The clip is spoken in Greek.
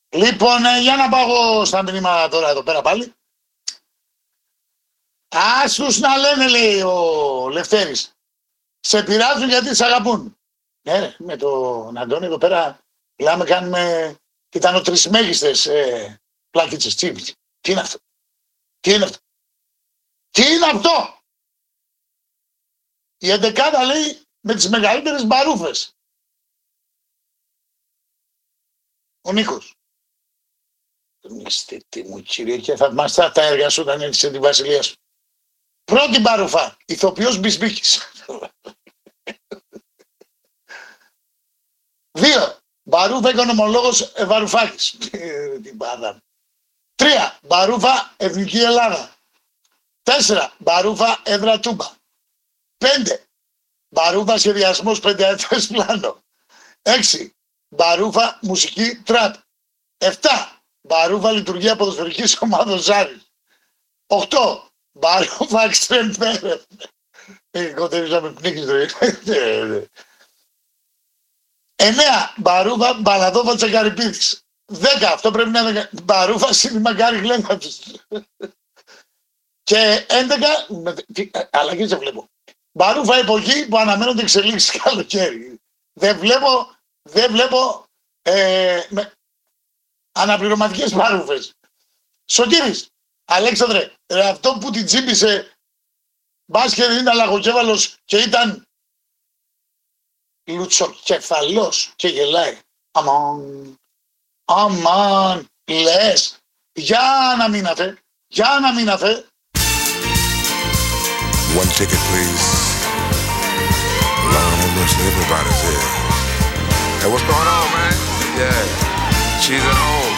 Λοιπόν, για να πάω στα μηνύματα τώρα εδώ πέρα πάλι. Άσους να λένε, λέει ο Λευτέρης. Σε πειράζουν γιατί σε αγαπούν. Ναι, με τον Αντώνη εδώ πέρα μιλάμε, κάνουμε. Ήταν ο τρισμέγιστες πλάκιτσες. Τι είναι αυτό. Τι είναι αυτό. Τι είναι αυτό. Η εντεκάδα λέει με τις μεγαλύτερες μπαρούφες. Ο Νίκος. Τι μου κύριε και θαυμαστά τα έργα σου όταν έρθεις τη βασιλεία σου. Πρώτη μπαρούφα. Ηθοποιός Μπισμπίκης. 2. Μπαρούφα οικονομολόγος Βαρουφάκης. Την πάντα. 3. Μπαρούφα Εθνική Ελλάδα. 4. Μπαρούφα Έδρα Τούμπα. 5. Μπαρούφα σχεδιασμός πενταετές πλάνο. 6. Μπαρούφα μουσική τραπ. 7. Μπαρούφα λειτουργία ποδοσφαιρικής ομάδος Ζάρης. 8. Μπαρούφα εξτρεμπέρε. Κοντεύεις να με πνίξεις. 9. Μπαρούφα Μπαλαδόβα Τσακαριπίδης. 10. Αυτό πρέπει να είναι Μπαρούφα Σύνδημα Γκάρι Γλένατος. Και 11. Αλλαγές δεν βλέπω. Μπαρούφα εποχή που αναμένονται εξελίξεις καλοκαίρι. Δεν βλέπω αναπληρωματικές μπαρούφες. Σωτήρης, Αλέξανδρε, αυτό που την τσίπησε μπάσκετ είναι αλλαγοκέφαλος και ήταν λουτσοκεφαλός και γελάει. Αμάν, λες, για να μείνατε. One ticket, please. Lord have mercy, everybody's here. Hey, what's going on, man? Yeah, she's at home.